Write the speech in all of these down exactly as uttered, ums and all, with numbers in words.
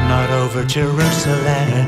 not over Jerusalem.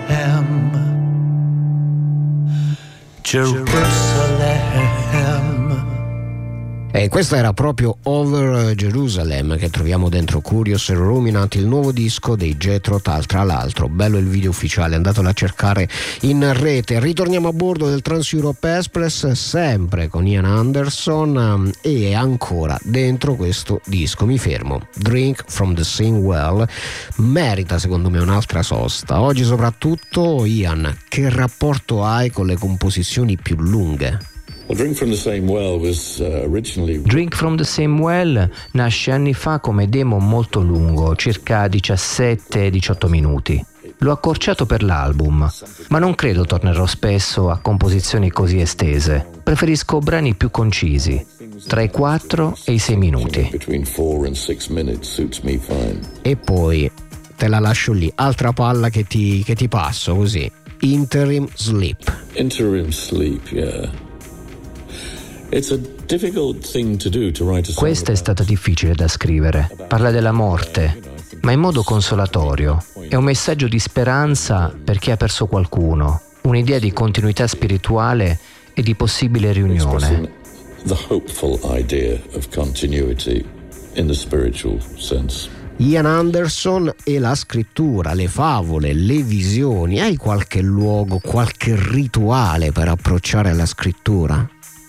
Jerusalem. E questo era proprio Over Jerusalem, che troviamo dentro Curious Ruminant, il nuovo disco dei Jethro Tull. Tra l'altro bello il video ufficiale, andatelo a cercare in rete. Ritorniamo a bordo del Trans Europe Express, sempre con Ian Anderson, e ancora dentro questo disco mi fermo. Drink from the Same Well merita secondo me un'altra sosta. Oggi soprattutto, Ian, che rapporto hai con le composizioni più lunghe? Drink from the Same Well was uh, originally... Drink from the Same Well nasce anni fa come demo molto lungo, circa diciassette diciotto minuti. L'ho accorciato per l'album, ma non credo tornerò spesso a composizioni così estese. Preferisco brani più concisi, tra i quattro e i sei minuti. E poi te la lascio lì, altra palla che ti, che ti passo così. Interim Sleep. Interim Sleep, yeah. It's a difficult thing to do, to write a song. Questa è stata difficile da scrivere. Parla della morte, ma in modo consolatorio. È un messaggio di speranza per chi ha perso qualcuno, un'idea di continuità spirituale e di possibile riunione. The hopeful idea of continuity in the spiritual sense. Ian Anderson e la scrittura, le favole, le visioni. Hai qualche luogo, qualche rituale per approcciare la scrittura?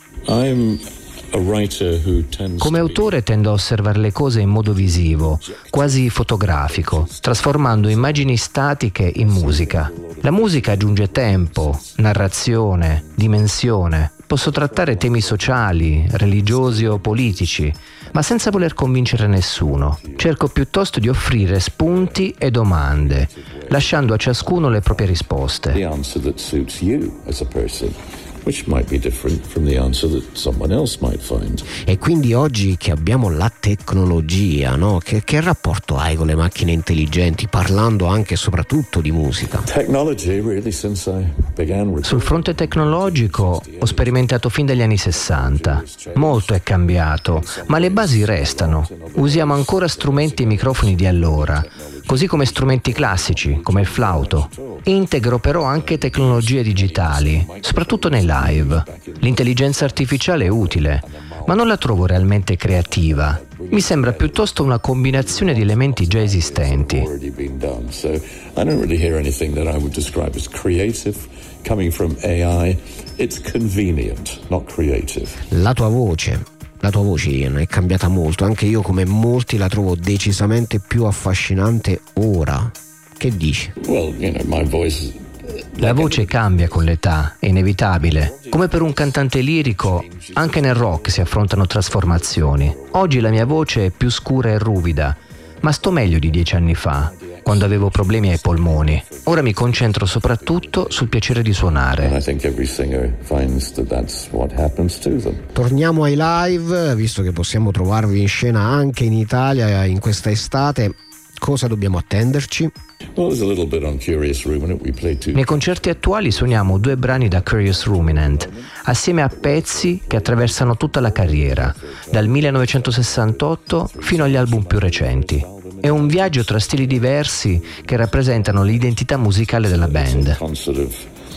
I'm a writer who tends Come autore tendo a osservare le cose in modo visivo, quasi fotografico, trasformando immagini statiche in musica. La musica aggiunge tempo, narrazione, dimensione. Posso trattare temi sociali, religiosi o politici, ma senza voler convincere nessuno. Cerco piuttosto di offrire spunti e domande, lasciando a ciascuno le proprie risposte. the answer that suits you as a person, which might be different from the answer that someone else might find. E quindi oggi che abbiamo la tecnologia, no? Che, che rapporto hai con le macchine intelligenti, parlando anche e soprattutto di musica? Technology, really, since I began with... Sul fronte tecnologico ho sperimentato fin dagli anni sessanta. Molto è cambiato, ma le basi restano. Usiamo ancora strumenti e microfoni di allora, così come strumenti classici, come il flauto. Integro però anche tecnologie digitali, soprattutto nei live. L'intelligenza artificiale è utile, ma non la trovo realmente creativa. Mi sembra piuttosto una combinazione di elementi già esistenti. already been done. So I don't really hear anything that I would describe as creative coming from A I. It's convenient, not creative. La tua voce, la tua voce Ian, è cambiata molto. Anche io, come molti, la trovo decisamente più affascinante ora. Che dici? Well, you know, my voice... La voce cambia con l'età, è inevitabile. Come per un cantante lirico, anche nel rock si affrontano trasformazioni. Oggi la mia voce è più scura e ruvida, ma sto meglio di dieci anni fa, quando avevo problemi ai polmoni. Ora mi concentro soprattutto sul piacere di And suonare. I think every singer finds that that's what happens to them. Torniamo ai live, visto che possiamo trovarvi in scena anche in Italia in questa estate. Cosa dobbiamo attenderci? Well, there's a little bit on Curious Ruminant. We played two. Nei concerti attuali suoniamo due brani da Curious Ruminant, assieme a pezzi che attraversano tutta la carriera, dal millenovecentosessantotto fino agli album più recenti. È un viaggio tra stili diversi che rappresentano l'identità musicale della band. Concert of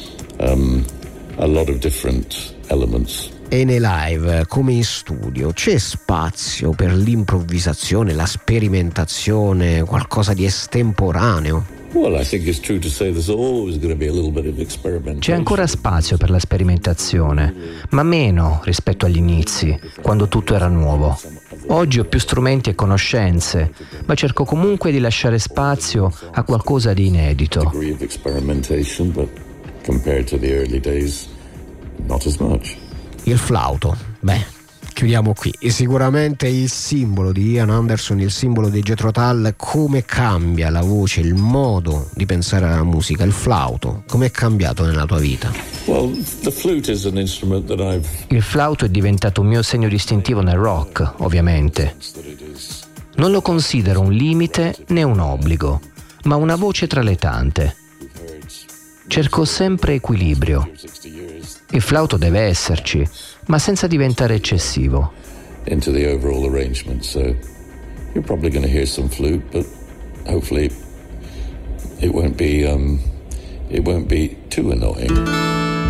um, a lot of different elements. E nei live, come in studio, c'è spazio per l'improvvisazione, la sperimentazione, qualcosa di estemporaneo? Well, I think it's true to say there's always going to be a little bit of experimentation. C'è ancora spazio per la sperimentazione, ma meno rispetto agli inizi, quando tutto era nuovo. Oggi ho più strumenti e conoscenze, ma cerco comunque di lasciare spazio a qualcosa di inedito. Degree of experimentation, but compared to the early days, not as much. Il flauto, beh, chiudiamo qui. E sicuramente il simbolo di Ian Anderson, il simbolo dei Jethro Tull. Come cambia la voce, il modo di pensare alla musica, il flauto, come è cambiato nella tua vita? Well, the flute is an instrument that I've... Il flauto è diventato un mio segno distintivo nel rock, ovviamente. Non lo considero un limite né un obbligo, ma una voce tra le tante. Cerco sempre equilibrio. Il flauto deve esserci, ma senza diventare eccessivo. into the overall arrangement. So you're probably going to hear some flute, but hopefully it won't be um, it won't be too annoying.